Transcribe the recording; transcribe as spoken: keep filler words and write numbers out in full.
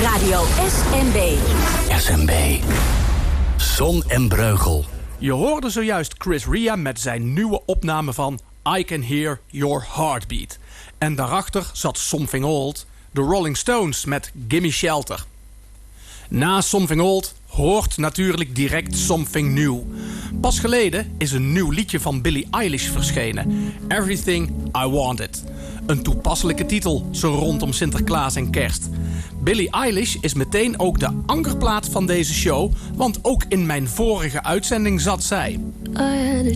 Radio S M B. S M B. Zon en Breugel. Je hoorde zojuist Chris Ria met zijn nieuwe opname van I Can Hear Your Heartbeat. En daarachter zat Something Old, de Rolling Stones met Gimme Shelter. Na Something Old hoort natuurlijk direct Something New. Pas geleden is een nieuw liedje van Billie Eilish verschenen. Everything I Wanted. Een toepasselijke titel, zo rondom Sinterklaas en Kerst. Billie Eilish is meteen ook de ankerplaat van deze show, want ook in mijn vorige uitzending zat zij.